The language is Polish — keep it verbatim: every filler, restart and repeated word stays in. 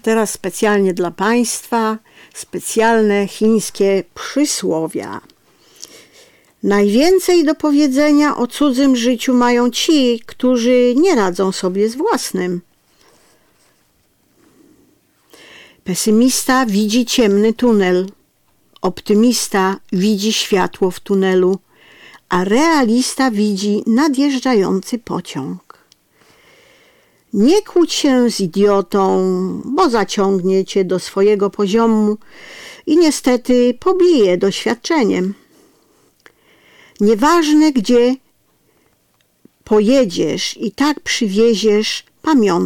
teraz specjalnie dla Państwa specjalne chińskie przysłowia. Najwięcej do powiedzenia o cudzym życiu mają ci, którzy nie radzą sobie z własnym. Pesymista widzi ciemny tunel, optymista widzi światło w tunelu, a realista widzi nadjeżdżający pociąg. Nie kłóć się z idiotą, bo zaciągnie cię do swojego poziomu i niestety pobije doświadczeniem. Nieważne gdzie pojedziesz, i tak przywieziesz pamiątkę.